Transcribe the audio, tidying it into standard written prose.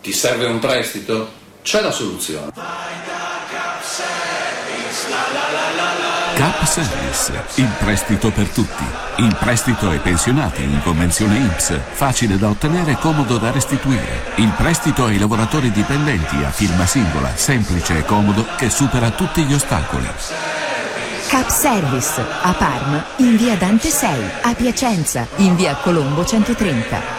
Ti serve un prestito? C'è la soluzione. Cap Service, il prestito per tutti. Il prestito ai pensionati in convenzione INPS, facile da ottenere e comodo da restituire. Il prestito ai lavoratori dipendenti a firma singola, semplice e comodo, che supera tutti gli ostacoli. Cap Service, a Parma, in via Dante 6, a Piacenza, in via Colombo 130.